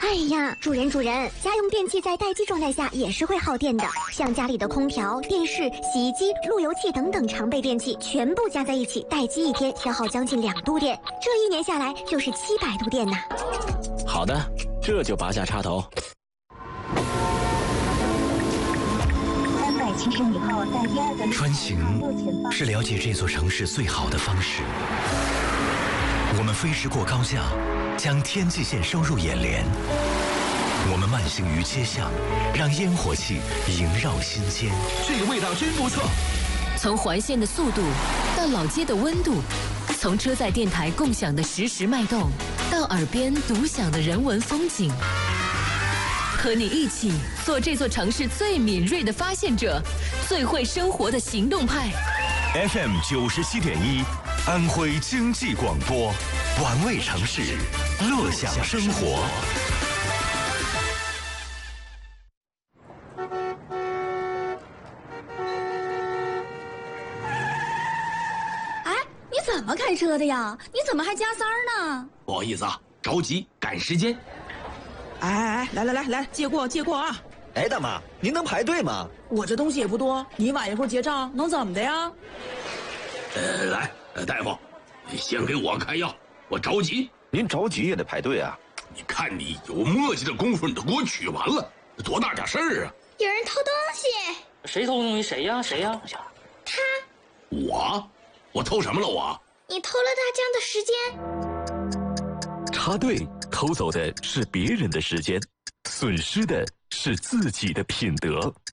哎呀，主人，家用电器在待机状态下也是会耗电的，像家里的空调、电视、洗衣机、路由器等等常备电器，全部加在一起，待机1天消耗将近2度电，这1年下来就是700度电呢。 好的，这就拔下插头。 370米后，在第2个穿行是了解这座城市最好的方式。我们飞驰过高架，将天际线收入眼帘。我们慢行于街巷，让烟火气萦绕心间。 这个味道真不错。 从环线的速度到老街的温度，从车载电台共享的实时脉动，到耳边独享的人文风景。和你一起做这座城市最敏锐的发现者，最会生活的行动派。 FM 97.1，安徽经济广播，玩味城市，乐享生活。 哎，你怎么开车的呀？你怎么还加塞儿呢？ 不好意思啊，着急赶时间。 哎，来，借过啊！ 哎，大妈，您能排队吗？ 我这东西也不多，你晚一会儿结账能怎么的呀？ 来，大夫，你先给我开药，我着急。 您着急也得排队啊！ 你看你有磨叽的功夫，你都给我取完了，多大点事儿啊！ 有人偷东西， 谁偷东西？谁呀？ 他。 我偷什么了？ 你偷了大江的时间。 插队偷走的是别人的时间，损失的是自己的品德。